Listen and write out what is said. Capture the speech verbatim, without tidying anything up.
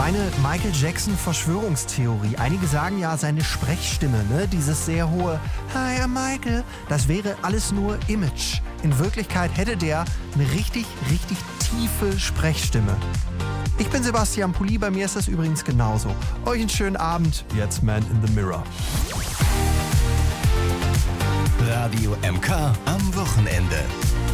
Meine Michael Jackson Verschwörungstheorie. Einige sagen ja, seine Sprechstimme, ne, dieses sehr hohe Hi, I'm Michael, das wäre alles nur Image. In Wirklichkeit hätte der eine richtig, richtig tiefe Sprechstimme. Ich bin Sebastian Pulli, bei mir ist das übrigens genauso. Euch einen schönen Abend. Jetzt Man in the Mirror. Radio M K am Wochenende.